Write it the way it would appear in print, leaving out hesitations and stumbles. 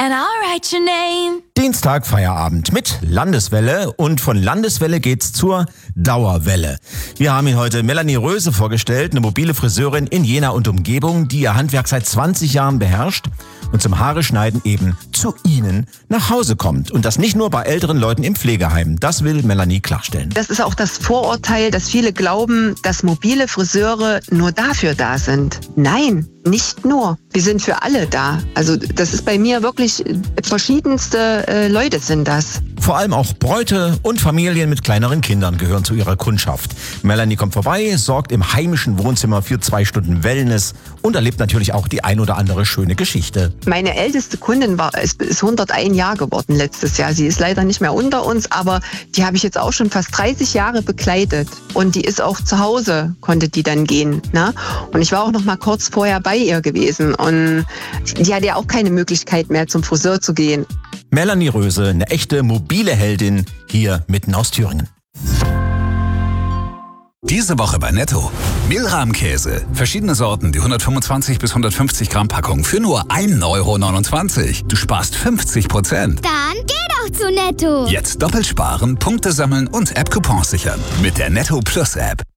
and I'll write your name. Dienstag Feierabend mit Landeswelle und von Landeswelle geht's zur Dauerwelle. Wir haben Ihnen heute Melanie Röse vorgestellt, eine mobile Friseurin in Jena und Umgebung, die ihr Handwerk seit 20 Jahren beherrscht und zum Haare schneiden eben zu Ihnen nach Hause kommt. Und das nicht nur bei älteren Leuten im Pflegeheim. Das will Melanie klarstellen. Das ist auch das Vorurteil, dass viele glauben, dass mobile Friseure nur dafür da sind. Nein, nicht nur. Wir sind für alle da. Also das ist bei mir wirklich, verschiedenste Leute sind das. Vor allem auch Bräute und Familien mit kleineren Kindern gehören zu ihrer Kundschaft. Melanie kommt vorbei, sorgt im heimischen Wohnzimmer für 2 Stunden Wellness und erlebt natürlich auch die ein oder andere schöne Geschichte. Meine älteste Kundin ist 101 Jahre geworden letztes Jahr. Sie ist leider nicht mehr unter uns, aber die habe ich jetzt auch schon fast 30 Jahre begleitet. Und die ist auch zu Hause, konnte die dann gehen. Ne? Und ich war auch noch mal kurz vorher bei ihr gewesen. Und die hatte ja auch keine Möglichkeit mehr, zum Friseur zu gehen. Melanie Röse, eine echte mobile Heldin, hier mitten aus Thüringen. Diese Woche bei Netto. Mehlrahmkäse. Verschiedene Sorten, die 125 bis 150 Gramm Packung für nur 1,29 €. Du sparst 50%. Dann geh doch zu Netto. Jetzt doppelt sparen, Punkte sammeln und App-Coupons sichern. Mit der Netto Plus App.